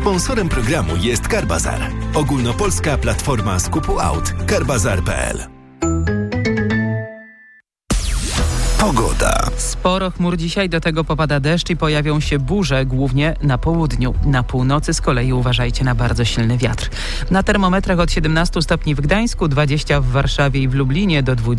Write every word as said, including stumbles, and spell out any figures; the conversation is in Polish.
Sponsorem programu jest Carbazar. Ogólnopolska platforma skupu aut. carbazar kropka p l. Pogoda. Sporo chmur dzisiaj, do tego popada deszcz i pojawią się burze, głównie na południu. Na północy z kolei uważajcie na bardzo silny wiatr. Na termometrach od siedemnastu stopni w Gdańsku, dwudziestu w Warszawie i w Lublinie, do dwudziestu